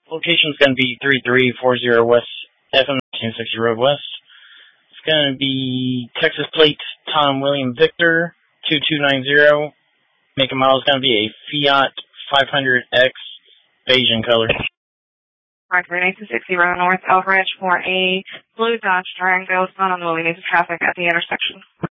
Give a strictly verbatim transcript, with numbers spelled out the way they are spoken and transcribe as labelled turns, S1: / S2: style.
S1: Location's going to be three three four zero West F M nineteen sixty Road West. It's going to be Texas plate Tom William Victor two two nine zero. Make and model is going to be a Fiat five hundred X beige in color.
S2: Mark nineteen sixty Road North, Elbridge for a blue Dodge Durango. It's not on the way. Needs traffic at the intersection.